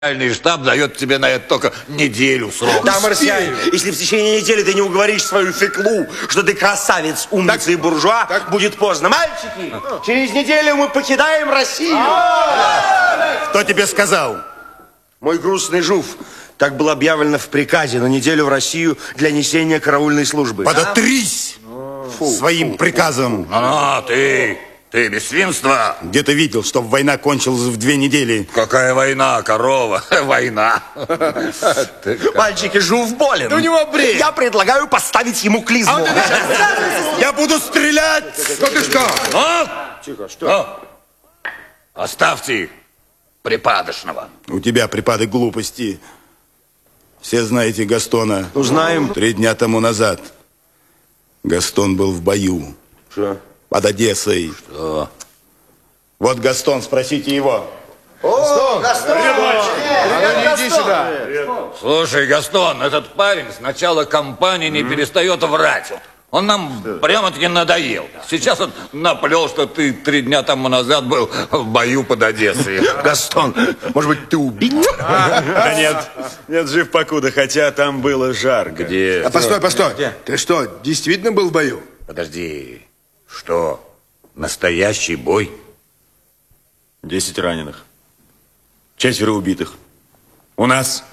Генеральный штаб дает тебе на это только неделю срока. Да, марсианин, если в течение недели ты не уговоришь свою феклу, что ты красавец, умница и буржуа, будет поздно. Мальчики, через неделю мы покидаем Россию. Кто тебе сказал? Мой грустный жув. Так было объявлено в приказе на неделю в Россию для несения караульной службы. Подотрись своим приказом. Ты без свинства. Где ты видел, чтобы война кончилась в 2 недели? Какая война, корова? Война. Мальчики, жув болен. Да у него бред. Я предлагаю поставить ему клизму. Я буду стрелять! Ну ты что? Тихо, что? Оставьте припадочного. У тебя припадок глупости. Все знаете Гастона. Ну, знаем. 3 дня тому назад Гастон был в бою. Что? Под Одессой. Что? Вот Гастон, спросите его. О, Гастон! Иди сюда. Слушай, Гастон, этот парень с начала кампании не перестает врать. Он нам прямо-таки надоел. Сейчас он наплел, что ты 3 дня тому назад был в бою под Одессой. Гастон, может быть, ты убит? Да нет, жив покуда, хотя там было жарко. Где? Постой. Ты что, действительно был в бою? Подожди. Что? Настоящий бой? 10 раненых. 4 убитых. У нас.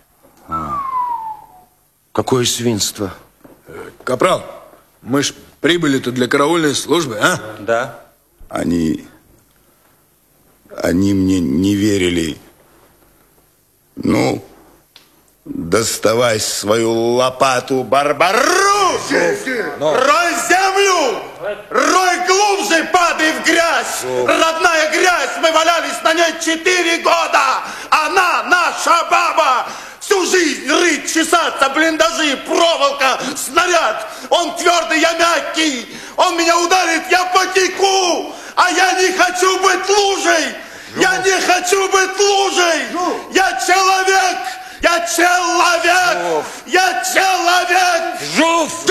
Какое свинство. Капрал, мы ж прибыли-то для караульной службы, а? Да. Они мне не верили. Ну, доставай свою лопату, Барбару! Рой землю! Рой глубже, падай в грязь! Родная грязь! Мы валялись на ней 4 года! Она наша баба! Всю жизнь рыть, чесаться, блиндажи, проволока, снаряд! Он твердый, я мягкий! Он меня ударит, я потеку! А я не хочу быть лужей! Я не хочу быть лужей! Я человек! Я человек! Я человек! Жув!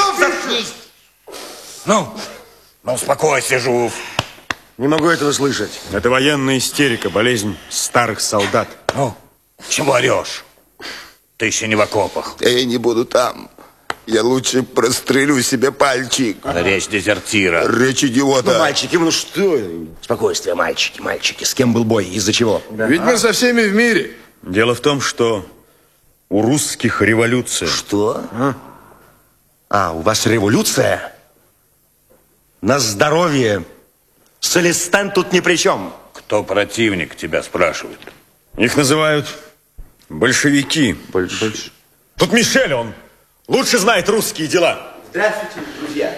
Ну, успокойся, Жув. Не могу этого слышать. Это военная истерика, болезнь старых солдат. Ну, чего орешь? Ты еще не в окопах. Я не буду там. Я лучше прострелю себе пальчик. Речь дезертира. Речь идиота. Ну, мальчики, ну что? Спокойствие, мальчики. С кем был бой? Из-за чего? Ведь мы со всеми в мире. Дело в том, что у русских революция. Что? У вас революция? На здоровье. Солистан тут ни при чем. Кто противник, тебя спрашивают? Их называют большевики. Тут Мишель, он лучше знает русские дела. Здравствуйте, друзья.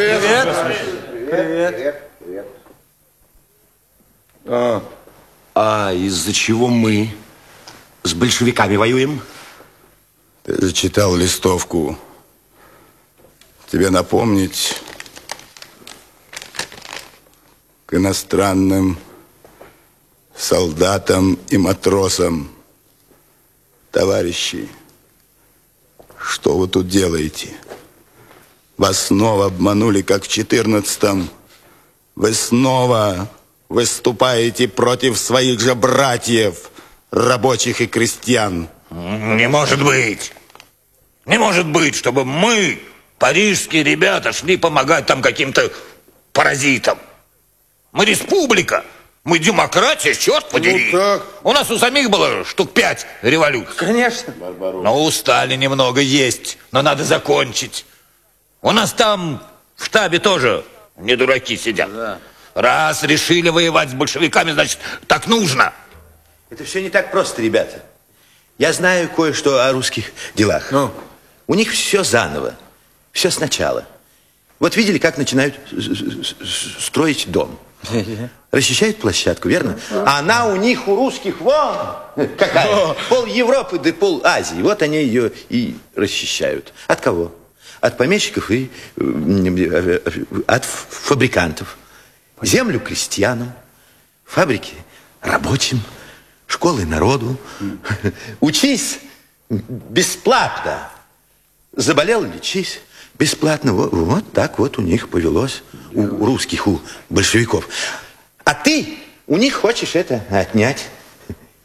Привет. А из-за чего мы с большевиками воюем? Ты зачитал листовку. Тебе напомнить к иностранным солдатам и матросам. Товарищи, что вы тут делаете? Вас снова обманули, как в 14-м. Вы снова выступаете против своих же братьев, рабочих и крестьян. Не может быть. Не может быть, чтобы мы, парижские ребята, шли помогать там каким-то паразитам. Мы республика. Мы демократия, черт подери. Ну, так. У нас у самих было штук 5 революций. Конечно. Но устали немного есть, но надо закончить. У нас там в штабе тоже не дураки сидят. Да. Раз решили воевать с большевиками, значит, так нужно. Это все не так просто, ребята. Я знаю кое-что о русских делах. Ну? У них все заново, все сначала. Вот видели, как начинают строить дом? Расчищают площадку, верно? А она у них, у русских, вон какая. Пол Европы да пол Азии. Вот они ее и расчищают. От кого? От помещиков и от фабрикантов. Землю крестьянам, фабрики рабочим, школы народу. Учись бесплатно. Заболел, лечись. Бесплатно. Вот так вот у них повелось. У русских, у большевиков. А ты у них хочешь это отнять.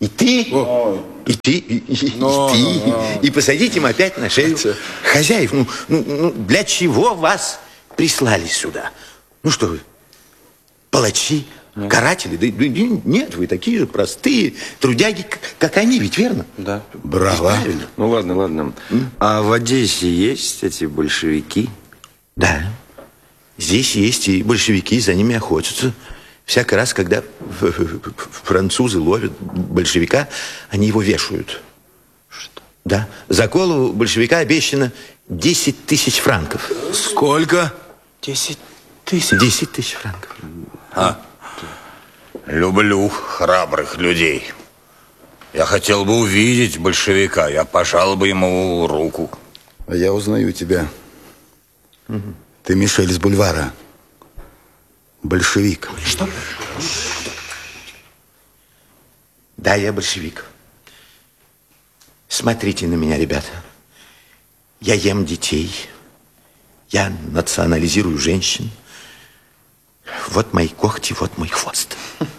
И ты, и ты, и посадить им опять на шею хозяев. Ну, для чего вас прислали сюда? Ну что вы, палачи, каратели? Да нет, вы такие же простые трудяги, как они, ведь верно? Да. Браво. Ну ладно. А в Одессе есть эти большевики? Да. Здесь есть и большевики, за ними охотятся. Всякий раз, когда французы ловят большевика, они его вешают. Что? Да. За голову большевика обещано 10 тысяч франков. Сколько? 10 тысяч. 10 тысяч франков. Люблю храбрых людей. Я хотел бы увидеть большевика, я пожал бы ему руку. А я узнаю тебя. Ты Мишель из бульвара. Большевик. Что? Да, я большевик. Смотрите на меня, ребята. Я ем детей. Я национализирую женщин. Вот мои когти, вот мой хвост.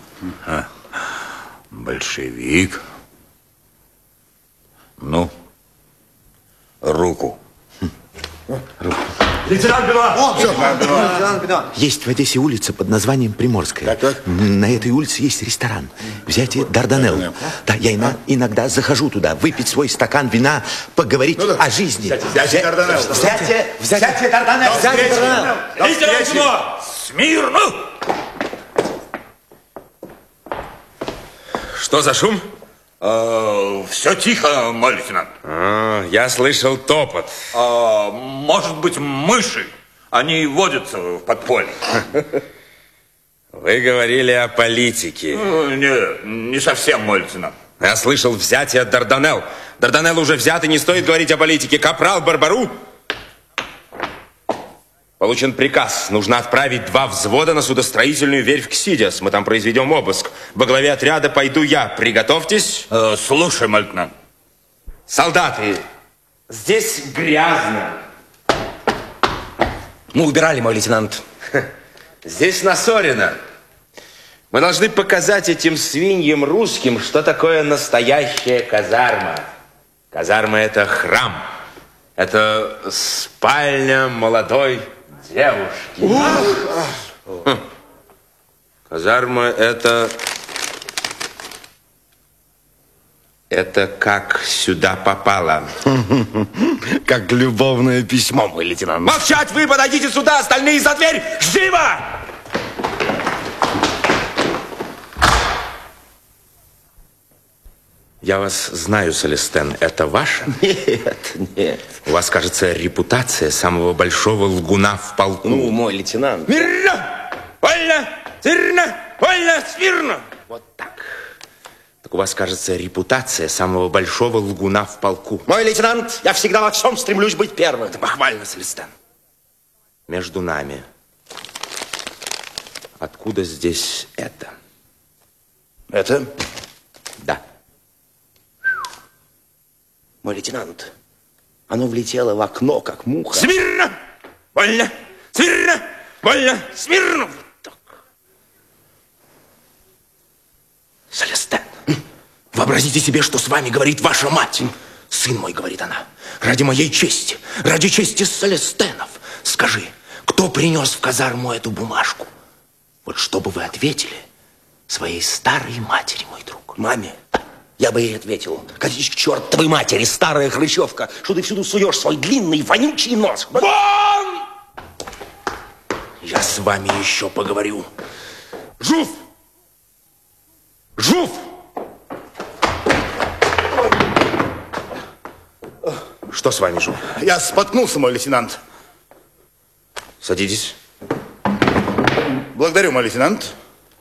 Большевик. Ну, руку. Лейтенант Бенуа! Есть в Одессе улица под названием Приморская. Так. На этой улице есть ресторан. Взятие Дарданелл. Да, я иногда захожу туда, выпить свой стакан вина, поговорить о жизни. Взятие Дарданелл. Взятие Дарданелл. Лейтенант Бенуа! Смирно! Что за шум? Все тихо, мой лейтенант. Я слышал топот. Может быть, мыши. Они водятся в подполье. Вы говорили о политике. Не совсем, мой лейтенант. Я слышал взятие Дарданелл. Дарданелл уже взят, и не стоит говорить о политике. Капрал Барбару. Получен приказ. Нужно отправить 2 взвода на судостроительную верфь к Сидиас. Мы там произведем обыск. Во главе отряда пойду я. Приготовьтесь. Слушай, мой лейтенант. Солдаты, здесь грязно. Мы убирали, мой лейтенант. Здесь насорено. Мы должны показать этим свиньям русским, что такое настоящая казарма. Казарма – это храм. Это спальня молодой девушки. Казарма – это как сюда попало. Как любовное письмо, мой лейтенант. Молчать вы! Подойдите сюда! Остальные за дверь! Живо! Я вас знаю, Селестен. Это ваше? Нет. У вас, кажется, репутация самого большого лгуна в полку. Ну, мой лейтенант. Мирно! Вольно! Смирно! Вольно! Смирно! Вот так. Так у вас, кажется, репутация самого большого лгуна в полку. Мой лейтенант, я всегда во всем стремлюсь быть первым. Это похвально, Селестен. Между нами. Откуда здесь это? Это? Да. Мой лейтенант, оно влетело в окно, как муха. Смирно! Вольно! Смирно! Вольно! Смирно! Вот так. Селестен, вообразите себе, что с вами говорит ваша мать. Сын мой, говорит она, ради моей чести, ради чести Селестенов, скажи, кто принес в казарму эту бумажку? Вот что бы вы ответили своей старой матери, мой друг? Маме? Я бы ей ответил: катись к чертовой матери, старая хрычевка, что ты всюду суешь свой длинный вонючий нос. Вон! Я с вами еще поговорю. Жуф! Жуф! Что с вами, Жуф? Я споткнулся, мой лейтенант. Садитесь. Благодарю, мой лейтенант.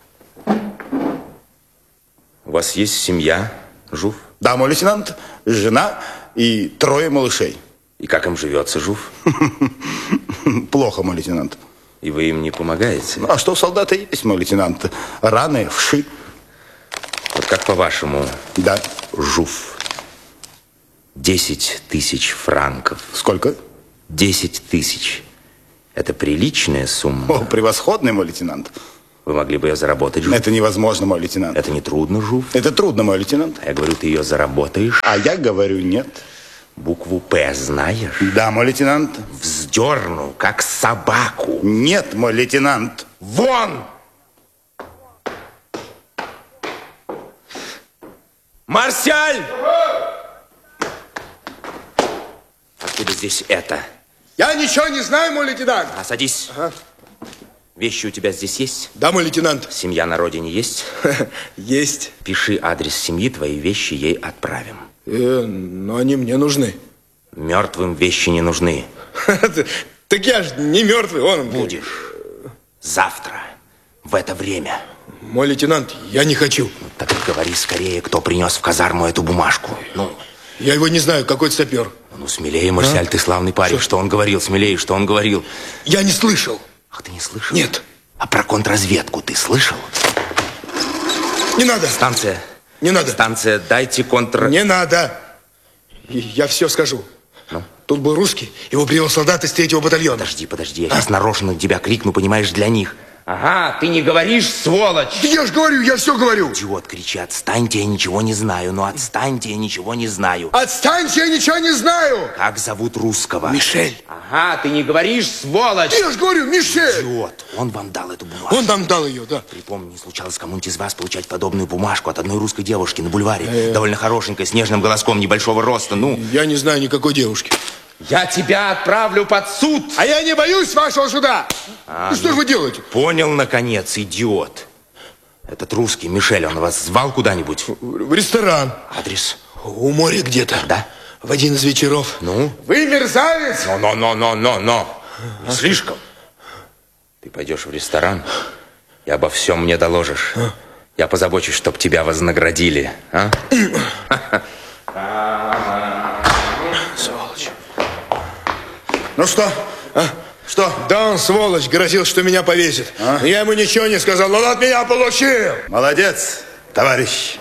У вас есть семья, Жуф? Да, мой лейтенант, жена и 3 малышей. И как им живется, Жуф? Плохо, мой лейтенант. И вы им не помогаете? А что солдаты есть, мой лейтенант? Раны, вши. Вот как по-вашему, Да. Жуф, 10 тысяч франков. Сколько? 10 тысяч. Это приличная сумма? О, превосходный, мой лейтенант. Вы могли бы ее заработать, Жуф. Это невозможно, мой лейтенант. Это не трудно, Жуф. Это трудно, мой лейтенант. А я говорю, ты ее заработаешь. А я говорю, нет. Букву «П» знаешь? Да, мой лейтенант. Вздерну, как собаку. Нет, мой лейтенант. Вон! Марсиаль! Откуда здесь это? Я ничего не знаю, мой лейтенант. А, садись. Ага. Вещи у тебя здесь есть? Да, мой лейтенант. Семья на родине есть? Есть. Пиши адрес семьи, твои вещи ей отправим. Но они мне нужны. Мертвым вещи не нужны. Так я ж не мертвый, он... Будешь. Завтра. В это время. Мой лейтенант, я не хочу. Так говори скорее, кто принес в казарму эту бумажку. Ну, Я его не знаю, какой-то сапер. ну смелее, Марсиаль, ты славный парень. Что он говорил? Смелее, что он говорил? Я не слышал. Ах, ты не слышал? Нет. А про контрразведку ты слышал? Не надо. Станция. Не надо. Станция, дайте Не надо. Я все скажу. Ну? Тут был русский, его привел солдат из 3-го батальона. Подожди, я сейчас нарочно на тебя крикну, понимаешь, для них. Ага, ты не говоришь, сволочь! Да я ж говорю, я все говорю. Идиот, кричи, отстаньте, я ничего не знаю. Ну, отстаньте, я ничего не знаю. Отстаньте, я ничего не знаю. Как зовут русского? Мишель. Ага, ты не говоришь, сволочь! Я ж говорю, Мишель. Идиот, он вам дал эту бумажку. Он нам дал ее, да. Припомни, не случалось кому-нибудь из вас получать подобную бумажку от одной русской девушки на бульваре. Довольно хорошенькой, с нежным голоском, небольшого роста, ну. Я не знаю никакой девушки. Я тебя отправлю под суд! А я не боюсь вашего суда. Ну что же вы делаете? Понял, наконец, идиот. Этот русский, Мишель, он вас звал куда-нибудь? В ресторан. Адрес? У моря где-то. Да? В один из вечеров. Ну? Вы мерзавец! Но. Не слишком. Ты пойдешь в ресторан и обо всем мне доложишь. Я позабочусь, чтоб тебя вознаградили. А? Сволочь. Ну что? Что? Да он, сволочь, грозил, что меня повесит. Я ему ничего не сказал, но он от меня получил. Молодец, товарищ.